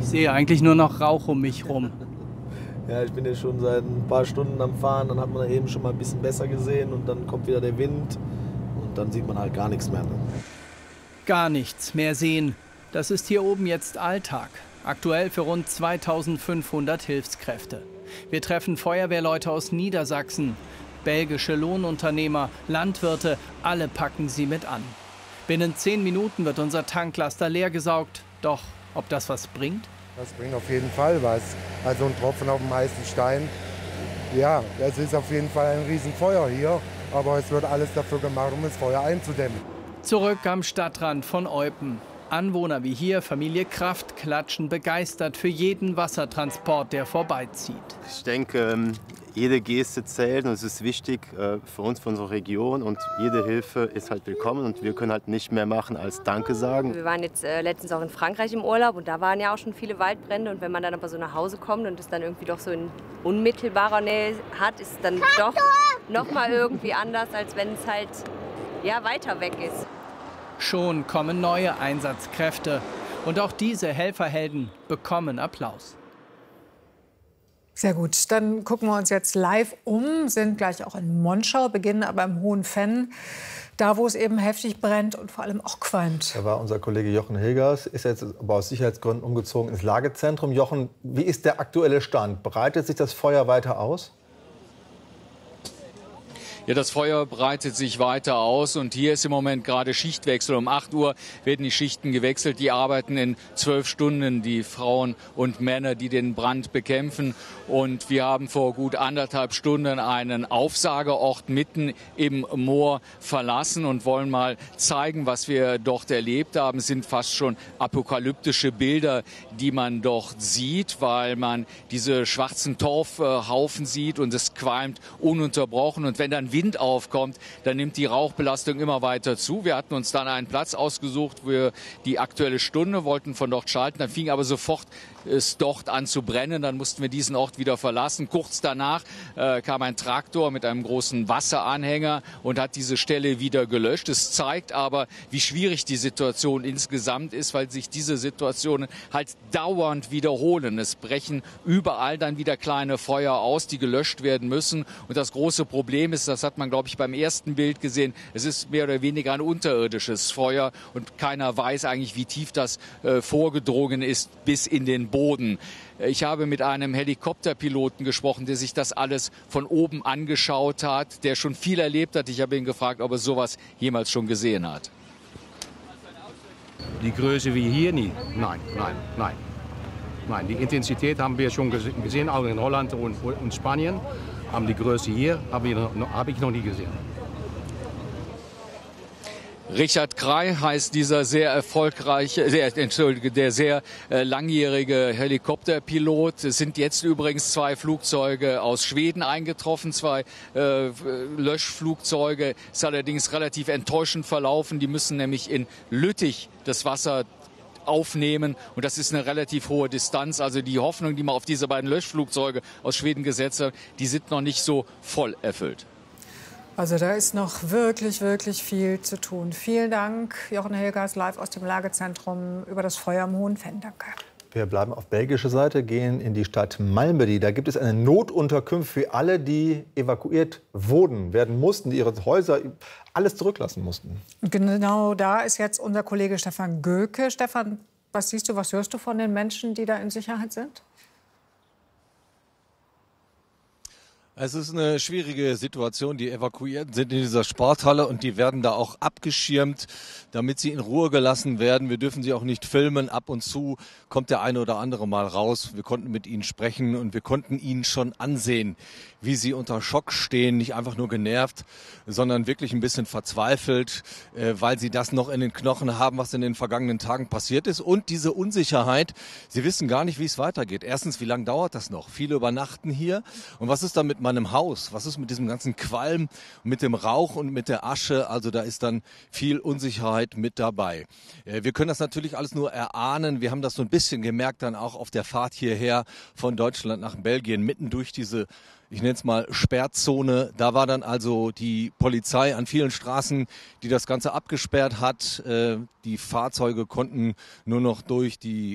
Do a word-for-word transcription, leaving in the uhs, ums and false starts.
Ich sehe eigentlich nur noch Rauch um mich rum. Ja, ich bin ja schon seit ein paar Stunden am Fahren, dann hat man eben schon mal ein bisschen besser gesehen und dann kommt wieder der Wind und dann sieht man halt gar nichts mehr. Ne? Gar nichts mehr sehen. Das ist hier oben jetzt Alltag. Aktuell für rund zweitausendfünfhundert Hilfskräfte. Wir treffen Feuerwehrleute aus Niedersachsen, belgische Lohnunternehmer, Landwirte, alle packen sie mit an. Binnen zehn Minuten wird unser Tanklaster leergesaugt. Doch ob das was bringt? Das bringt auf jeden Fall was. Also ein Tropfen auf dem heißen Stein. Ja, es ist auf jeden Fall ein Riesenfeuer hier. Aber es wird alles dafür gemacht, um das Feuer einzudämmen. Zurück am Stadtrand von Eupen. Anwohner wie hier, Familie Kraft, klatschen begeistert für jeden Wassertransport, der vorbeizieht. Ich denke, jede Geste zählt und es ist wichtig für uns, für unsere Region. Und jede Hilfe ist halt willkommen und wir können halt nicht mehr machen als Danke sagen. Wir waren jetzt äh, letztens auch in Frankreich im Urlaub und da waren ja auch schon viele Waldbrände. Und wenn man dann aber so nach Hause kommt und es dann irgendwie doch so in unmittelbarer Nähe hat, ist es dann doch noch mal irgendwie anders, als wenn es halt ja, weiter weg ist. Schon kommen neue Einsatzkräfte. Und auch diese Helferhelden bekommen Applaus. Sehr gut, dann gucken wir uns jetzt live um, sind gleich auch in Monschau, beginnen aber im Hohenfenn, da wo es eben heftig brennt und vor allem auch qualmt. Da war unser Kollege Jochen Hilgers, ist jetzt aber aus Sicherheitsgründen umgezogen ins Lagezentrum. Jochen, wie ist der aktuelle Stand? Breitet sich das Feuer weiter aus? Ja, das Feuer breitet sich weiter aus und hier ist im Moment gerade Schichtwechsel. Um acht Uhr werden die Schichten gewechselt. Die arbeiten in zwölf Stunden, die Frauen und Männer, die den Brand bekämpfen. Und wir haben vor gut anderthalb Stunden einen Aufsageort mitten im Moor verlassen und wollen mal zeigen, was wir dort erlebt haben. Es sind fast schon apokalyptische Bilder, die man dort sieht, weil man diese schwarzen Torfhaufen sieht und es qualmt ununterbrochen. Und wenn dann Wind aufkommt, dann nimmt die Rauchbelastung immer weiter zu. Wir hatten uns dann einen Platz ausgesucht für die Aktuelle Stunde, wollten von dort schalten. Dann fing aber sofort es dort an zu brennen. Dann mussten wir diesen Ort wieder verlassen. Kurz danach äh, kam ein Traktor mit einem großen Wasseranhänger und hat diese Stelle wieder gelöscht. Es zeigt aber, wie schwierig die Situation insgesamt ist, weil sich diese Situationen halt dauernd wiederholen. Es brechen überall dann wieder kleine Feuer aus, die gelöscht werden müssen. Und das große Problem ist, das hat man, glaube ich, beim ersten Bild gesehen, es ist mehr oder weniger ein unterirdisches Feuer und keiner weiß eigentlich, wie tief das äh, vorgedrungen ist bis in den Boden. Ich habe mit einem Helikopterpiloten gesprochen, der sich das alles von oben angeschaut hat, der schon viel erlebt hat. Ich habe ihn gefragt, ob er sowas jemals schon gesehen hat. Die Größe wie hier nie. Nein, nein, nein. Nein, die Intensität haben wir schon gesehen, auch in Holland und, und Spanien. Aber die Größe hier habe ich, hab ich noch nie gesehen. Richard Krei heißt dieser sehr erfolgreiche, sehr, entschuldige, der sehr äh, langjährige Helikopterpilot. Es sind jetzt übrigens zwei Flugzeuge aus Schweden eingetroffen, zwei äh, Löschflugzeuge. Ist allerdings relativ enttäuschend verlaufen. Die müssen nämlich in Lüttich das Wasser aufnehmen und das ist eine relativ hohe Distanz. Also die Hoffnung, die man auf diese beiden Löschflugzeuge aus Schweden gesetzt hat, die sind noch nicht so voll erfüllt. Also da ist noch wirklich, wirklich viel zu tun. Vielen Dank, Jochen Hilgers, live aus dem Lagezentrum über das Feuer am Hohenfenn. Danke. Wir bleiben auf belgischer Seite, gehen in die Stadt Malmedy. Da gibt es eine Notunterkunft für alle, die evakuiert wurden, werden mussten, die ihre Häuser, alles zurücklassen mussten. Genau da ist jetzt unser Kollege Stefan Göke. Stefan, was siehst du, was hörst du von den Menschen, die da in Sicherheit sind? Es ist eine schwierige Situation. Die Evakuierten sind in dieser Sporthalle und die werden da auch abgeschirmt, damit sie in Ruhe gelassen werden. Wir dürfen sie auch nicht filmen. Ab und zu kommt der eine oder andere mal raus. Wir konnten mit ihnen sprechen und wir konnten ihnen schon ansehen, wie sie unter Schock stehen. Nicht einfach nur genervt, sondern wirklich ein bisschen verzweifelt, weil sie das noch in den Knochen haben, was in den vergangenen Tagen passiert ist. Und diese Unsicherheit, sie wissen gar nicht, wie es weitergeht. Erstens, wie lange dauert das noch? Viele übernachten hier. Und was ist da mit meinem Haus? Was ist mit diesem ganzen Qualm, mit dem Rauch und mit der Asche? Also da ist dann viel Unsicherheit mit dabei. Wir können das natürlich alles nur erahnen. Wir haben das so ein bisschen gemerkt dann auch auf der Fahrt hierher von Deutschland nach Belgien, mitten durch diese, ich nenne es mal Sperrzone. Da war dann also die Polizei an vielen Straßen, die das Ganze abgesperrt hat. Die Fahrzeuge konnten nur noch durch die